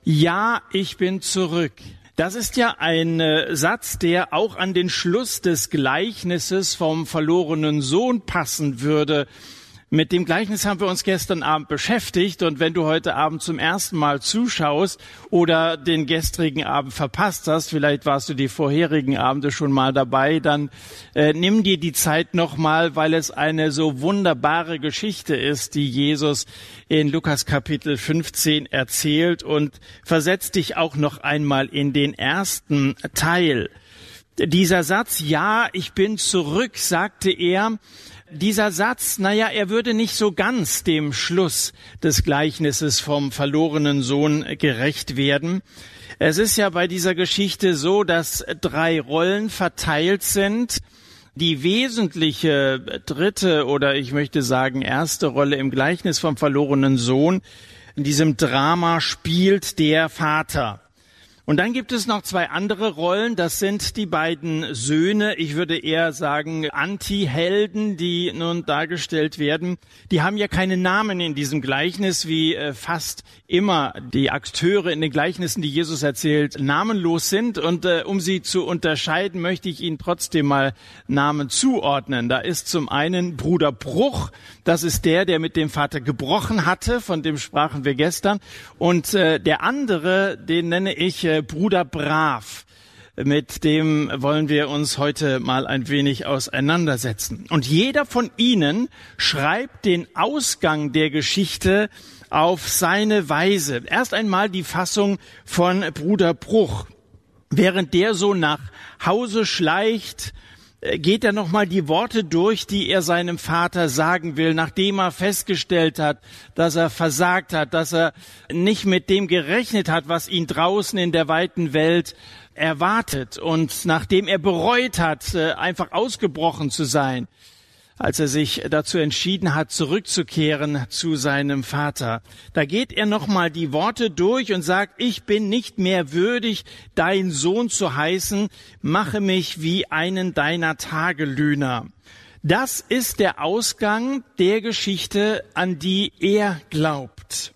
Ja, ich bin zurück. Das ist ja ein Satz, der auch an den Schluss des Gleichnisses vom verlorenen Sohn passen würde. Mit dem Gleichnis haben wir uns gestern Abend beschäftigt, und wenn du heute Abend zum ersten Mal zuschaust oder den gestrigen Abend verpasst hast, vielleicht warst du die vorherigen Abende schon mal dabei, dann nimm dir die Zeit nochmal, weil es eine so wunderbare Geschichte ist, die Jesus in Lukas Kapitel 15 erzählt, und versetz dich auch noch einmal in den ersten Teil. Dieser Satz, ja, ich bin zurück, sagte er. Dieser Satz, er würde nicht so ganz dem Schluss des Gleichnisses vom verlorenen Sohn gerecht werden. Es ist ja bei dieser Geschichte so, dass 3 Rollen verteilt sind. Die wesentliche dritte oder ich möchte sagen erste Rolle im Gleichnis vom verlorenen Sohn in diesem Drama spielt der Vater. Und dann gibt es noch 2 andere Rollen, das sind die beiden Söhne, ich würde eher sagen Anti-Helden, die nun dargestellt werden. Die haben ja keine Namen in diesem Gleichnis, wie fast immer die Akteure in den Gleichnissen, die Jesus erzählt, namenlos sind. Und um sie zu unterscheiden, möchte ich ihnen trotzdem mal Namen zuordnen. Da ist zum einen Bruder Bruch, das ist der mit dem Vater gebrochen hatte, von dem sprachen wir gestern. Und der andere, den nenne ich Bruder Brav. Mit dem wollen wir uns heute mal ein wenig auseinandersetzen. Und jeder von ihnen schreibt den Ausgang der Geschichte auf seine Weise. Erst einmal die Fassung von Bruder Bruch. Während der so nach Hause schleicht, geht er nochmal die Worte durch, die er seinem Vater sagen will, nachdem er festgestellt hat, dass er versagt hat, dass er nicht mit dem gerechnet hat, was ihn draußen in der weiten Welt erwartet, und nachdem er bereut hat, einfach ausgebrochen zu sein, als er sich dazu entschieden hat, zurückzukehren zu seinem Vater. Da geht er nochmal die Worte durch und sagt, ich bin nicht mehr würdig, dein Sohn zu heißen, mache mich wie einen deiner Tagelöhner. Das ist der Ausgang der Geschichte, an die er glaubt.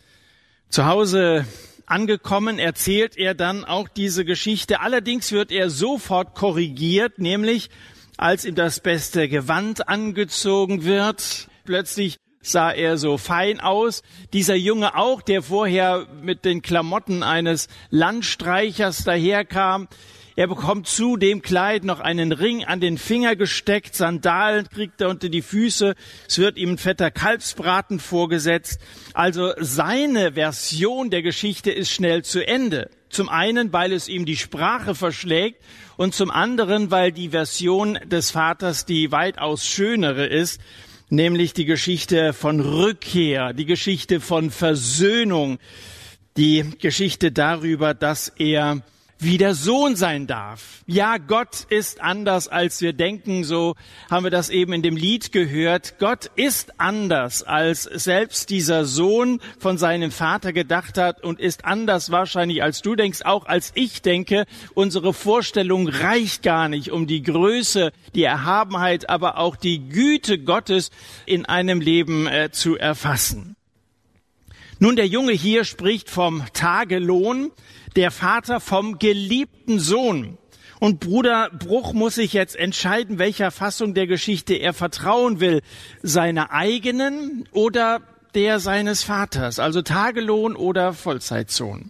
Zu Hause angekommen erzählt er dann auch diese Geschichte. Allerdings wird er sofort korrigiert, nämlich als ihm das beste Gewand angezogen wird. Plötzlich sah er so fein aus. Dieser Junge auch, der vorher mit den Klamotten eines Landstreichers daherkam. Er bekommt zu dem Kleid noch einen Ring an den Finger gesteckt, Sandalen kriegt er unter die Füße, es wird ihm ein fetter Kalbsbraten vorgesetzt. Also seine Version der Geschichte ist schnell zu Ende. Zum einen, weil es ihm die Sprache verschlägt, und zum anderen, weil die Version des Vaters die weitaus schönere ist, nämlich die Geschichte von Rückkehr, die Geschichte von Versöhnung, die Geschichte darüber, dass er wieder Sohn sein darf. Ja, Gott ist anders, als wir denken, so haben wir das eben in dem Lied gehört. Gott ist anders, als selbst dieser Sohn von seinem Vater gedacht hat, und ist anders wahrscheinlich, als du denkst, auch als ich denke. Unsere Vorstellung reicht gar nicht, um die Größe, die Erhabenheit, aber auch die Güte Gottes in einem Leben zu erfassen. Nun, der Junge hier spricht vom Tagelohn, der Vater vom geliebten Sohn. Und Bruder Bruch muss sich jetzt entscheiden, welcher Fassung der Geschichte er vertrauen will, seiner eigenen oder der seines Vaters, also Tagelohn oder Vollzeitsohn.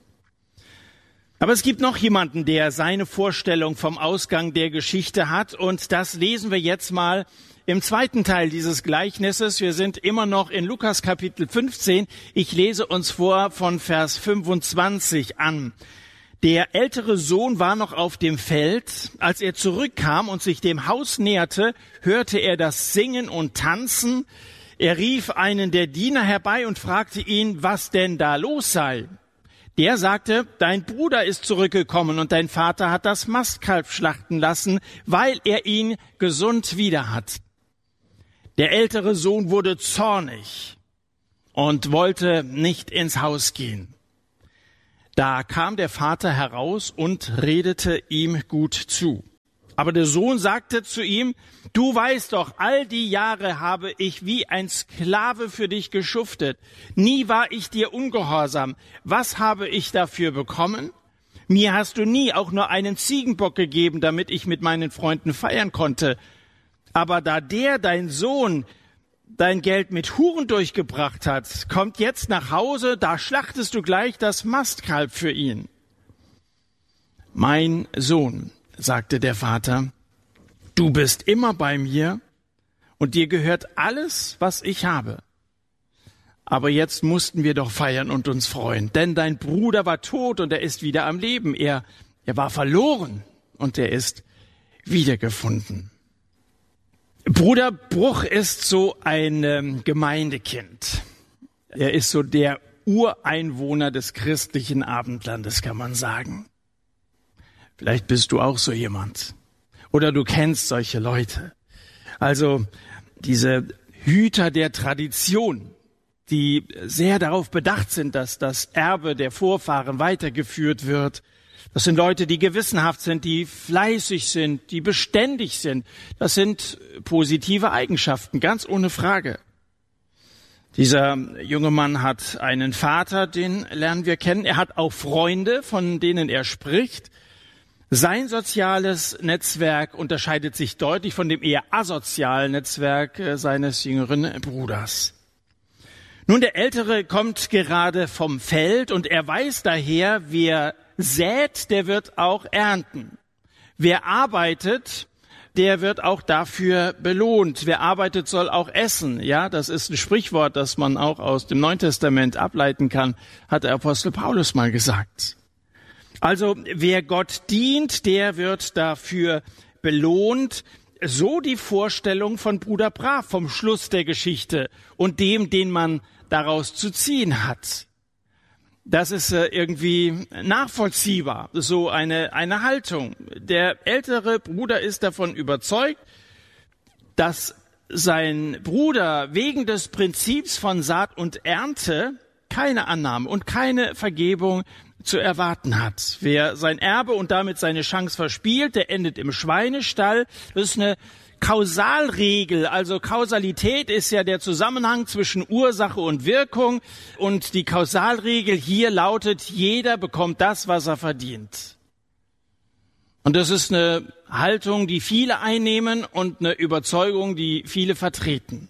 Aber es gibt noch jemanden, der seine Vorstellung vom Ausgang der Geschichte hat, und das lesen wir jetzt mal im zweiten Teil dieses Gleichnisses. Wir sind immer noch in Lukas Kapitel 15. Ich lese uns vor von Vers 25 an. Der ältere Sohn war noch auf dem Feld. Als er zurückkam und sich dem Haus näherte, hörte er das Singen und Tanzen. Er rief einen der Diener herbei und fragte ihn, was denn da los sei. Der sagte, dein Bruder ist zurückgekommen und dein Vater hat das Mastkalb schlachten lassen, weil er ihn gesund wieder hat. Der ältere Sohn wurde zornig und wollte nicht ins Haus gehen. Da kam der Vater heraus und redete ihm gut zu. Aber der Sohn sagte zu ihm, du weißt doch, all die Jahre habe ich wie ein Sklave für dich geschuftet. Nie war ich dir ungehorsam. Was habe ich dafür bekommen? Mir hast du nie auch nur einen Ziegenbock gegeben, damit ich mit meinen Freunden feiern konnte. Aber da dein Sohn, dein Geld mit Huren durchgebracht hat, kommt jetzt nach Hause, da schlachtest du gleich das Mastkalb für ihn. Mein Sohn, sagte der Vater, du bist immer bei mir und dir gehört alles, was ich habe. Aber jetzt mussten wir doch feiern und uns freuen, denn dein Bruder war tot und er ist wieder am Leben. Er war verloren und er ist wiedergefunden. Bruder Bruch ist so ein Gemeindekind. Er ist so der Ureinwohner des christlichen Abendlandes, kann man sagen. Vielleicht bist du auch so jemand. Oder du kennst solche Leute. Also diese Hüter der Tradition, die sehr darauf bedacht sind, dass das Erbe der Vorfahren weitergeführt wird. Das sind Leute, die gewissenhaft sind, die fleißig sind, die beständig sind. Das sind positive Eigenschaften, ganz ohne Frage. Dieser junge Mann hat einen Vater, den lernen wir kennen. Er hat auch Freunde, von denen er spricht. Sein soziales Netzwerk unterscheidet sich deutlich von dem eher asozialen Netzwerk seines jüngeren Bruders. Nun, der Ältere kommt gerade vom Feld und er weiß daher, wer sät, der wird auch ernten. Wer arbeitet, der wird auch dafür belohnt. Wer arbeitet, soll auch essen. Ja, das ist ein Sprichwort, das man auch aus dem Neuen Testament ableiten kann, hat der Apostel Paulus mal gesagt. Also, wer Gott dient, der wird dafür belohnt. So die Vorstellung von Bruder Brav vom Schluss der Geschichte und dem, den man daraus zu ziehen hat. Das ist irgendwie nachvollziehbar, so eine Haltung. Der ältere Bruder ist davon überzeugt, dass sein Bruder wegen des Prinzips von Saat und Ernte keine Annahme und keine Vergebung zu erwarten hat. Wer sein Erbe und damit seine Chance verspielt, der endet im Schweinestall. Das ist eine Kausalregel, also Kausalität ist ja der Zusammenhang zwischen Ursache und Wirkung und die Kausalregel hier lautet, jeder bekommt das, was er verdient. Und das ist eine Haltung, die viele einnehmen und eine Überzeugung, die viele vertreten.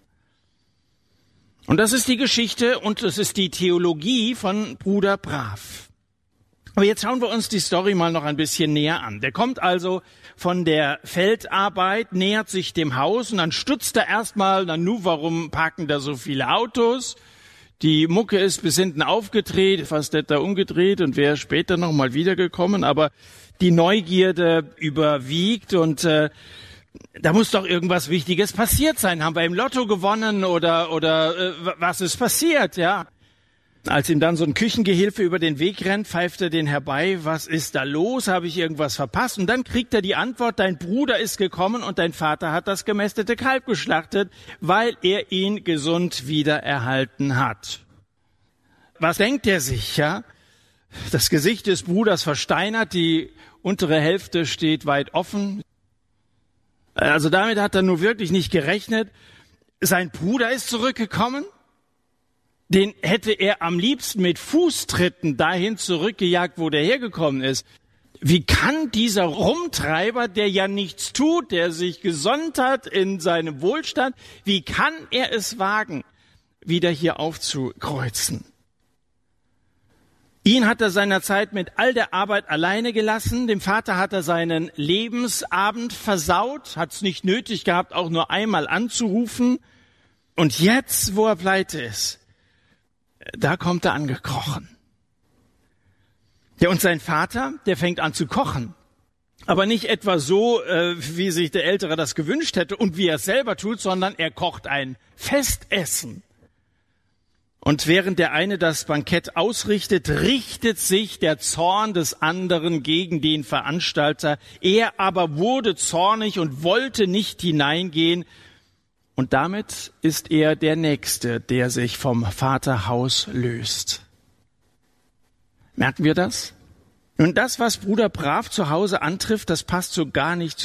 Und das ist die Geschichte und das ist die Theologie von Bruder Brav. Aber jetzt schauen wir uns die Story mal noch ein bisschen näher an. Der kommt also von der Feldarbeit, nähert sich dem Haus und dann stutzt er erstmal, warum parken da so viele Autos? Die Mucke ist bis hinten aufgedreht, fast hätte er umgedreht und wäre später nochmal wiedergekommen, aber die Neugierde überwiegt und da muss doch irgendwas Wichtiges passiert sein. Haben wir im Lotto gewonnen oder was ist passiert, ja? Als ihm dann so ein Küchengehilfe über den Weg rennt, pfeift er den herbei, was ist da los, habe ich irgendwas verpasst? Und dann kriegt er die Antwort, dein Bruder ist gekommen und dein Vater hat das gemästete Kalb geschlachtet, weil er ihn gesund wiedererhalten hat. Was denkt er sich, ja? Das Gesicht des Bruders versteinert, die untere Hälfte steht weit offen. Also damit hat er nur wirklich nicht gerechnet. Sein Bruder ist zurückgekommen. Den hätte er am liebsten mit Fußtritten dahin zurückgejagt, wo der hergekommen ist. Wie kann dieser Rumtreiber, der ja nichts tut, der sich gesonnt hat in seinem Wohlstand, wie kann er es wagen, wieder hier aufzukreuzen? Ihn hat er seinerzeit mit all der Arbeit alleine gelassen. Dem Vater hat er seinen Lebensabend versaut, hat es nicht nötig gehabt, auch nur einmal anzurufen. Und jetzt, wo er pleite ist, da kommt er angekrochen. Ja, und sein Vater, der fängt an zu kochen. Aber nicht etwa so, wie sich der Ältere das gewünscht hätte und wie er es selber tut, sondern er kocht ein Festessen. Und während der eine das Bankett ausrichtet, richtet sich der Zorn des anderen gegen den Veranstalter. Er aber wurde zornig und wollte nicht hineingehen. Und damit ist er der Nächste, der sich vom Vaterhaus löst. Merken wir das? Und das, was Bruder Brav zu Hause antrifft, das passt so gar nicht